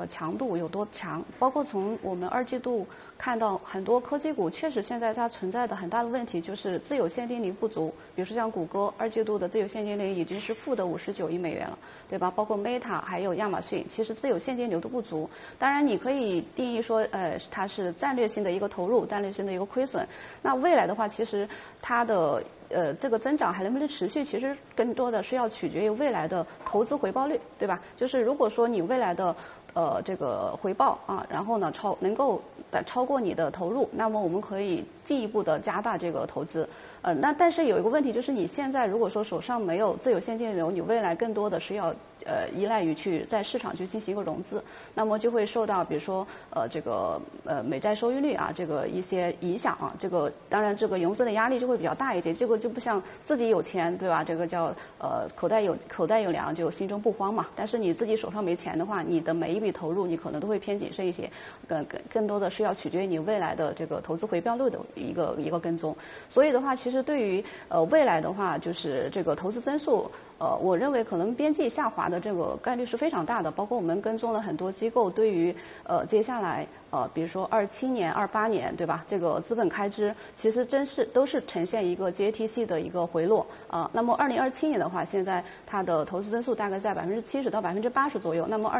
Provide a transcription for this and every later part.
强度有多强，包括从我们2季度看到很多科技股确实现在它存在的很大的问题就是自有现金流不足，比如说像谷歌2季度的自有现金流已经是负的59亿美元了，对吧？包括 Meta 还有亚马逊，其实自有现金流都不足。当然你可以定义说，它是战略性的一个投入，战略性的一个亏损。那未来的话，其实它的这个增长还能不能持续，其实更多的是要取决于未来的投资回报率，对吧？就是如果说你未来的这个回报啊，然后呢能够超过你的投入，那么我们可以进一步的加大这个投资。那但是有一个问题就是你现在如果说手上没有自有现金流，你未来更多的是要依赖于去在市场去进行一个融资，那么就会受到比如说这个美债收益率啊这个一些影响啊，这个当然这个融资的压力就会比较大一点，这个就不像自己有钱对吧？这个叫口袋有粮就心中不慌嘛。但是你自己手上没钱的话，你的每一笔投入你可能都会偏谨慎一些，更多的是要取决于你未来的这个投资回报率的一个跟踪。所以的话，其实对于未来的话，就是这个投资增速。我认为可能边际下滑的这个概率是非常大的，包括我们跟踪了很多机构对于接下来比如说27年、28年，对吧？这个资本开支其实都是呈现一个阶梯性的一个回落那么2027年的话，现在它的投资增速大概在70%到80%左右。那么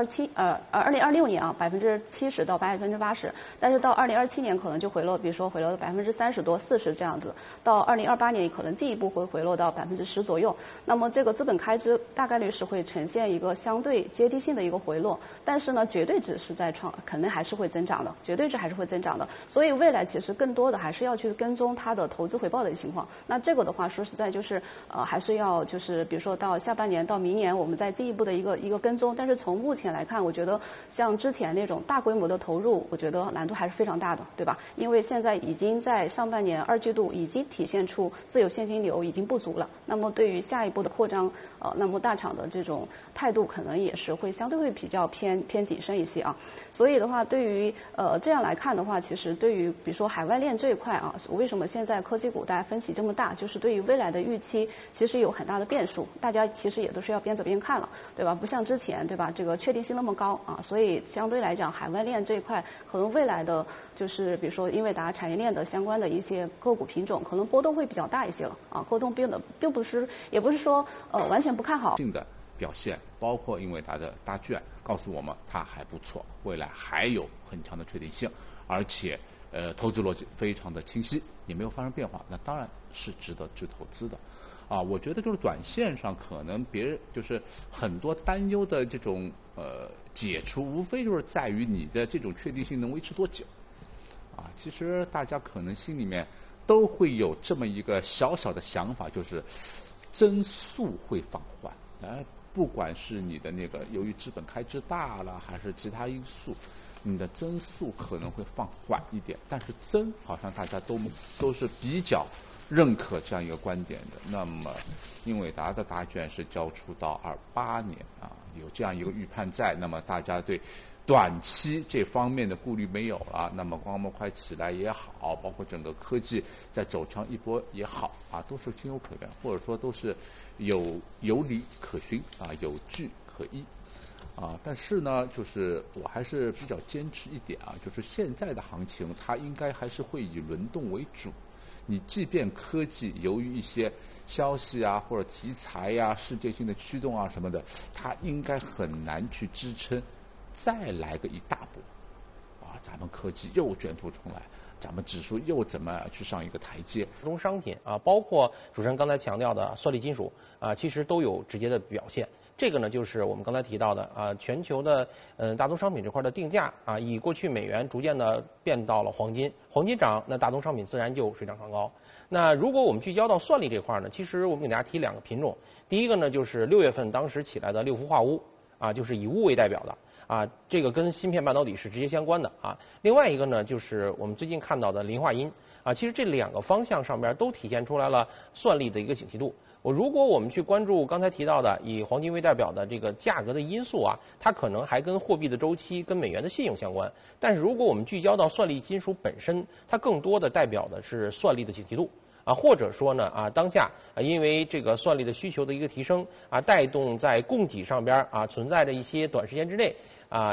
2026年啊，70%到80%，但是到2027年可能就回落，比如说回落到30%多、40%这样子。到2028年可能进一步会回落到10%左右。那么这个资本开支大概率是会呈现一个相对阶梯性的一个回落，但是呢，绝对值是可能还是会增长的，绝对值还是会增长的。所以未来其实更多的还是要去跟踪它的投资回报的情况。那这个的话，说实在就是还是要就是比如说到下半年到明年，我们再进一步的一个跟踪。但是从目前来看，我觉得像之前那种大规模的投入，我觉得难度还是非常大的，对吧？因为现在已经在上半年2季度已经体现出自有现金流已经不足了。那么对于下一步的扩张，那么大厂的这种态度可能也是会相对会比较偏谨慎一些啊。所以的话，对于这样来看的话，其实对于比如说海外链这一块啊，为什么现在科技股大家分歧这么大，就是对于未来的预期其实有很大的变数，大家其实也都是要边走边看了，对吧？不像之前对吧，这个确定性那么高啊，所以相对来讲，海外链这一块可能未来的就是比如说英伟达产业链的相关的一些个股品种，可能波动会比较大一些了啊，波动并不是也不是说完全不看好。 性的表现，包括英伟达的大卷告诉我们它还不错，未来还有很强的确定性，而且投资逻辑非常的清晰，也没有发生变化，那当然是值得去投资的。我觉得就是短线上可能别人就是很多担忧的这种解除，无非就是在于你的这种确定性能维持多久其实大家可能心里面都会有这么一个小小的想法，就是增速会放缓。不管是你的那个由于资本开支大了，还是其他因素，你的增速可能会放缓一点。但是增好像大家都是比较认可这样一个观点的。那么英伟达的答卷是交出到28年有这样一个预判在，那么大家对短期这方面的顾虑没有了，那么光模块起来也好，包括整个科技再走强一波也好都是情有可原，或者说都是有理可循有据可依但是呢，就是我还是比较坚持一点就是现在的行情它应该还是会以轮动为主。你即便科技由于一些消息或者题材世界性的驱动什么的，它应该很难去支撑再来个一大波咱们科技又卷土重来，咱们指数又怎么去上一个台阶？ 中商品包括主持人刚才强调的算力金属其实都有直接的表现。这个呢，就是我们刚才提到的全球的大宗商品这块的定价以过去美元逐渐的变到了黄金，黄金涨，那大宗商品自然就水涨船高。那如果我们聚焦到算力这块呢，其实我们给大家提2个品种，第一个呢就是6月份当时起来的六氟化钨就是以钨为代表的这个跟芯片半导体是直接相关的另外一个呢就是我们最近看到的磷化铟其实这2个方向上边都体现出来了算力的一个警惕度。如果我们去关注刚才提到的以黄金为代表的这个价格的因素它可能还跟货币的周期、跟美元的信用相关。但是如果我们聚焦到算力金属本身，它更多的代表的是算力的警惕度或者说呢当下因为这个算力的需求的一个提升带动在供给上边存在着一些短时间之内